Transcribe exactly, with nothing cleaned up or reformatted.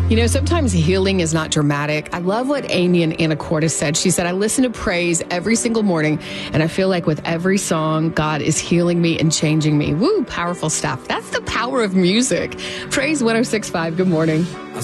You know, sometimes healing is not dramatic. I love what Amy and Anacortes said. She said, I listen to praise every single morning, and I feel like with every song, God is healing me and changing me. Woo, powerful stuff. That's the power of music. Praise one oh six point five. Good morning.